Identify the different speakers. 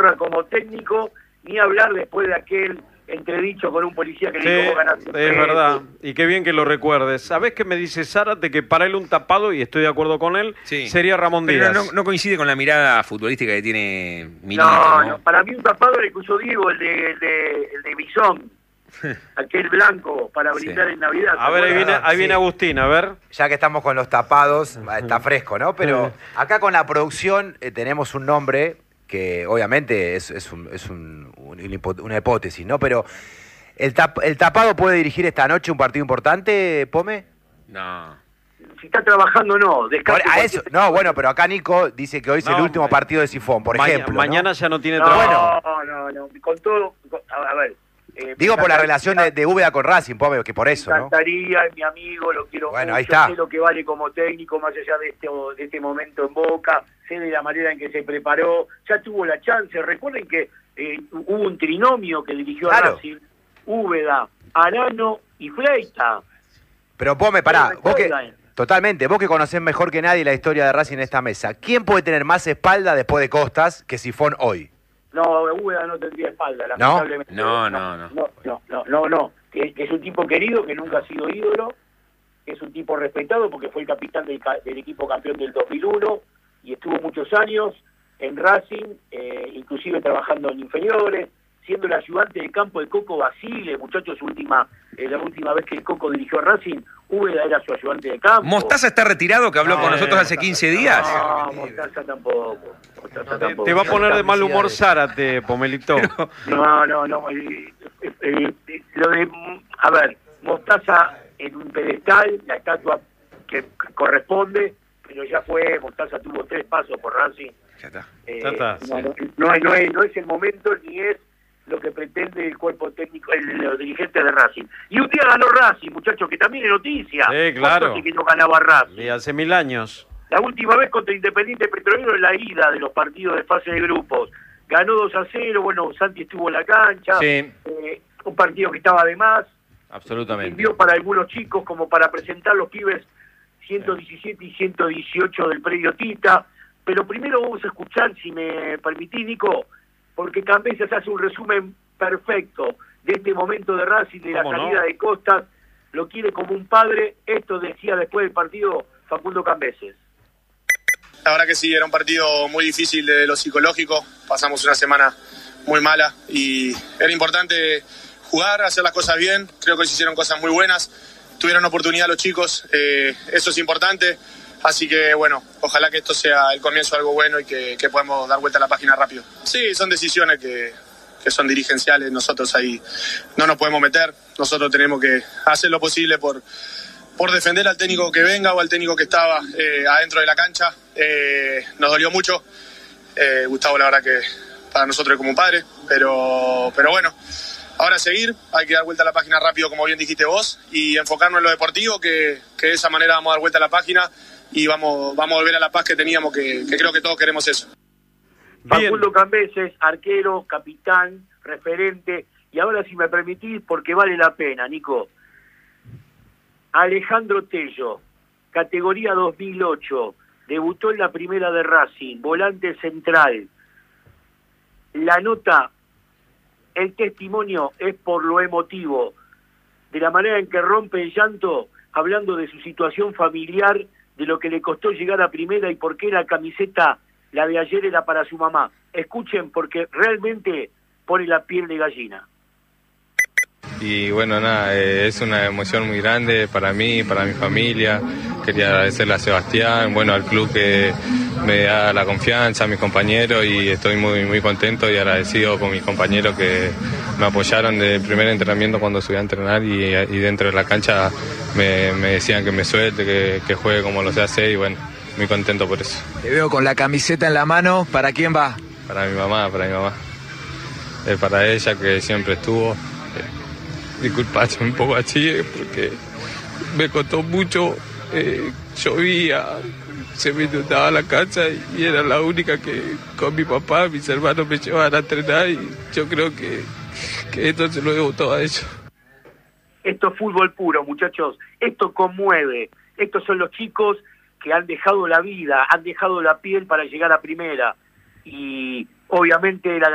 Speaker 1: honra como técnico, ni hablar después de aquel entredicho con un policía que le dijo vos ganaste.
Speaker 2: Es verdad, y qué bien que lo recuerdes. ¿Sabés qué me dice Zárate? Que para él un tapado, y estoy de acuerdo con él, sería Ramón
Speaker 3: Pero
Speaker 2: Díaz.
Speaker 3: no coincide con la mirada futbolística que tiene Milito,
Speaker 1: No, para mí un tapado le puso Diego, el de Bisón, aquel blanco, para brindar en Navidad.
Speaker 2: A ver, ahí viene Agustín, a ver.
Speaker 4: Ya que estamos con los tapados, está fresco, ¿no? Pero acá con la producción tenemos un nombre que obviamente es una hipótesis, ¿no? Pero ¿el tapado puede dirigir esta noche un partido importante, Pome?
Speaker 3: No.
Speaker 1: Si está trabajando, no.
Speaker 4: A eso, no, bueno, pero acá Nico dice que hoy es el último partido de Sifón, por ejemplo.
Speaker 2: Mañana ya no tiene
Speaker 1: trabajo. No. Con todo, a ver.
Speaker 4: Digo por la relación de Úbeda con Racing, Pome, que por eso, ¿no?
Speaker 1: Me encantaría, es mi amigo, lo quiero
Speaker 4: mucho,
Speaker 1: ahí
Speaker 4: está.
Speaker 1: Sé lo que vale como técnico, más allá de este momento en Boca, sé de la manera en que se preparó, ya tuvo la chance. Recuerden que hubo un trinomio que dirigió a Racing, Úbeda, Arano y Fleita.
Speaker 4: Pero Pome, pará, totalmente, vos que conocés mejor que nadie la historia de Racing en esta mesa, ¿quién puede tener más espalda después de Costas que Sifón hoy?
Speaker 1: No, Úbeda no tendría espalda, lamentablemente.
Speaker 3: No.
Speaker 1: Que es un tipo querido, que nunca ha sido ídolo, que es un tipo respetado porque fue el capitán del equipo campeón del 2001 y estuvo muchos años en Racing, inclusive trabajando en inferiores, siendo el ayudante de campo de Coco Basile, muchachos, la última vez que el Coco dirigió a Racing, Úbeda era su ayudante de campo.
Speaker 3: ¿Mostaza está retirado, que habló con nosotros hace 15 días?
Speaker 1: No, Mostaza tampoco.
Speaker 2: Te va a poner de mal humor Zárate, Pomelito.
Speaker 1: No. A ver, Mostaza en un pedestal, la estatua que corresponde, pero ya fue, Mostaza tuvo 3 pasos por Racing.
Speaker 3: Ya está.
Speaker 1: No es el momento ni es lo que pretende el cuerpo técnico, los dirigentes de Racing. Y un día ganó Racing, muchachos, que también es noticia.
Speaker 2: Claro.
Speaker 1: Que no ganaba Racing.
Speaker 2: Y hace 1000 años.
Speaker 1: La última vez contra Independiente Petrolero en la ida de los partidos de fase de grupos. Ganó 2-0, bueno, Santi estuvo en la cancha.
Speaker 2: Sí.
Speaker 1: Un partido que estaba de más.
Speaker 2: Absolutamente.
Speaker 1: Sirvió para algunos chicos como para presentar los pibes 117 y 118 del predio Tita. Pero primero vamos a escuchar, si me permitís, Nico, porque Cambeses hace un resumen perfecto de este momento de Racing, de la salida de Costas. Lo quiere como un padre. Esto decía después del partido Facundo Cambeses.
Speaker 5: La verdad que sí, era un partido muy difícil de lo psicológico. Pasamos una semana muy mala y era importante jugar, hacer las cosas bien. Creo que hoy se hicieron cosas muy buenas. Tuvieron oportunidad los chicos, eso es importante. Así que bueno, ojalá que esto sea el comienzo de algo bueno y que podamos dar vuelta a la página rápido. Sí, son decisiones que son dirigenciales. Nosotros ahí no nos podemos meter. Nosotros tenemos que hacer lo posible por defender al técnico que venga o al técnico que estaba adentro de la cancha. Nos dolió mucho. Gustavo, la verdad que para nosotros es como un padre, pero bueno, ahora seguir, hay que dar vuelta a la página rápido, como bien dijiste vos, y enfocarnos en lo deportivo, que de esa manera vamos a dar vuelta a la página y vamos a volver a la paz que teníamos, que creo que todos queremos eso.
Speaker 1: Facundo Cambeses, arquero, capitán, referente, y ahora si me permitís, porque vale la pena, Nico. Alejandro Tello, categoría 2008, debutó en la primera de Racing, volante central. La nota, el testimonio es por lo emotivo, de la manera en que rompe el llanto, hablando de su situación familiar, de lo que le costó llegar a primera y por qué la camiseta, la de ayer, era para su mamá. Escuchen, porque realmente pone la piel de gallina.
Speaker 6: Y bueno, nada, es una emoción muy grande para mí, para mi familia. Quería agradecerle a Sebastián, bueno, al club que me da la confianza, a mis compañeros, y estoy muy contento y agradecido con mis compañeros que me apoyaron desde el primer entrenamiento cuando subí a entrenar y dentro de la cancha me decían que me suelte, que juegue como lo sé hacer, y bueno, muy contento por eso.
Speaker 7: Te veo con la camiseta en la mano, ¿para quién va?
Speaker 6: Para mi mamá. Es para ella, que siempre estuvo. Disculpa, un poco así, porque me costó mucho, llovía, se me inundaba la casa y era la única que con mi papá, mis hermanos me llevaban a entrenar, y yo creo que esto se lo debo todo a ellos.
Speaker 1: Esto es fútbol puro, muchachos, esto conmueve, estos son los chicos que han dejado la vida, han dejado la piel para llegar a primera, y obviamente la